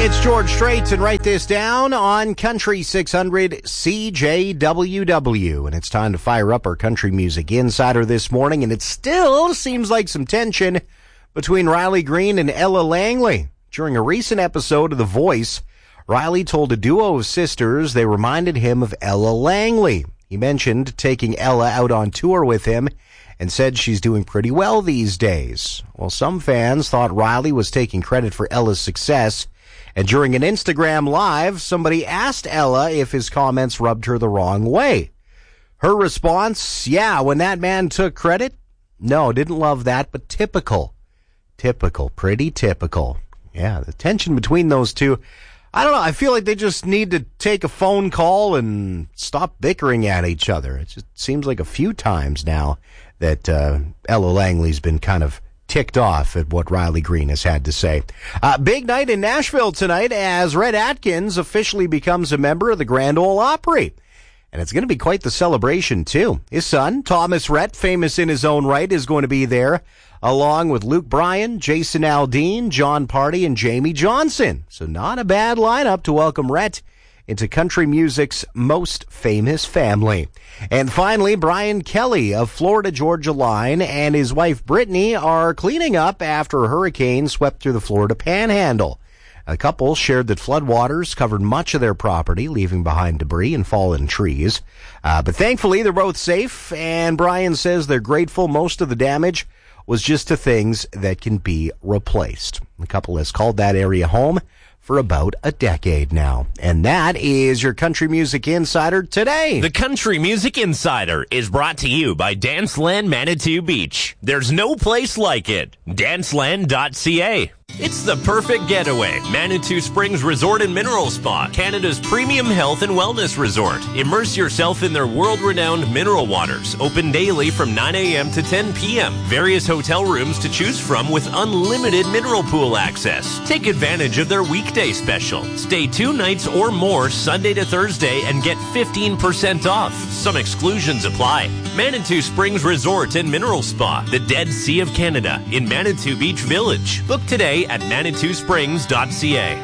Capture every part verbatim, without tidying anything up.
It's George Straits, and write this down on Country six hundred C J W W. And it's time to fire up our Country Music Insider this morning, and it still seems like some tension between Riley Green and Ella Langley. During a recent episode of The Voice, Riley told a duo of sisters they reminded him of Ella Langley. He mentioned taking Ella out on tour with him and said she's doing pretty well these days. Well, some fans thought Riley was taking credit for Ella's success, and during an Instagram Live, somebody asked Ella if his comments rubbed her the wrong way. Her response, yeah, when that man took credit, no, didn't love that, but typical. Typical, pretty typical. Yeah, the tension between those two, I don't know, I feel like they just need to take a phone call and stop bickering at each other. It just seems like a few times now that uh, Ella Langley's been kind of ticked off at what Riley Green has had to say. Uh, big night in Nashville tonight as Rhett Atkins officially becomes a member of the Grand Ole Opry. And it's going to be quite the celebration, too. His son, Thomas Rhett, famous in his own right, is going to be there, along with Luke Bryan, Jason Aldean, John Party, and Jamie Johnson. So not a bad lineup to welcome Rhett into country music's most famous family. And finally, Brian Kelly of Florida Georgia Line and his wife Brittany are cleaning up after a hurricane swept through the Florida Panhandle. The couple shared that floodwaters covered much of their property, leaving behind debris and fallen trees. Uh, but thankfully, they're both safe, and Brian says they're grateful most of the damage was just to things that can be replaced. The couple has called that area home for about a decade now. And that is your Country Music Insider today. The Country Music Insider is brought to you by Danceland Manitou Beach. There's no place like it. danceland dot c a. It's the perfect getaway. Manitou Springs Resort and Mineral Spa, Canada's premium health and wellness resort. Immerse yourself in their world-renowned mineral waters. Open daily from nine a.m. to ten p.m. Various hotel rooms to choose from with unlimited mineral pool access. Take advantage of their weekday special. Stay two nights or more Sunday to Thursday and get fifteen percent off. Some exclusions apply. Manitou Springs Resort and Mineral Spa, the Dead Sea of Canada, in Manitou Beach Village. Book today at manitou springs dot c a.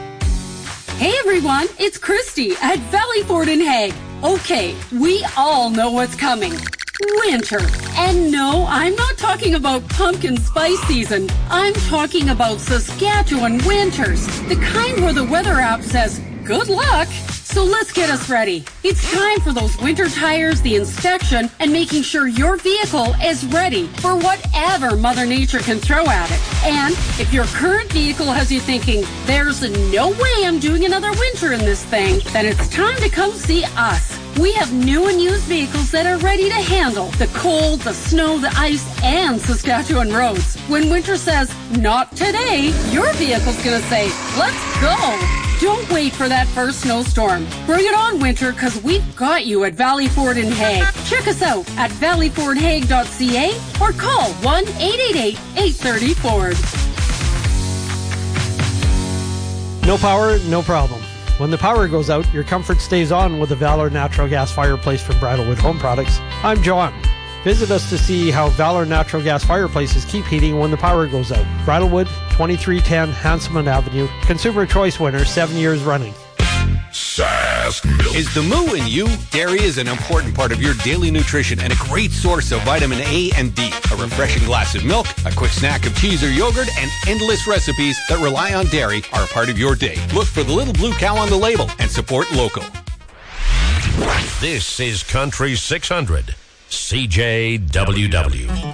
Hey everyone, it's Christy at Valley Ford in Hague. Okay, we all know what's coming. Winter. And no, I'm not talking about pumpkin spice season. I'm talking about Saskatchewan winters. The kind where the weather app says, good luck. So let's get us ready. It's time for those winter tires, the inspection, and making sure your vehicle is ready for whatever Mother Nature can throw at it. And if your current vehicle has you thinking, there's no way I'm doing another winter in this thing, then it's time to come see us. We have new and used vehicles that are ready to handle the cold, the snow, the ice, and Saskatchewan roads. When winter says, not today, your vehicle's gonna say, let's go. Don't wait for that first snowstorm. Bring it on, winter, because we've got you at Valley Ford in Hague. Check us out at valley ford hague dot c a or call one eight eight eight, eight three zero, Ford. No power, no problem. When the power goes out, your comfort stays on with the Valor Natural Gas Fireplace from Bridalwood Home Products. I'm John. Visit us to see how Valor Natural Gas Fireplaces keep heating when the power goes out. Bridalwood, twenty-three ten Hanselman Avenue. Consumer Choice winner, seven years running. Sask Milk. Is the moo in you? Dairy is an important part of your daily nutrition and a great source of vitamin A and D. A refreshing glass of milk, a quick snack of cheese or yogurt, and endless recipes that rely on dairy are a part of your day. Look for the little blue cow on the label and support local. This is Country six hundred C J W W.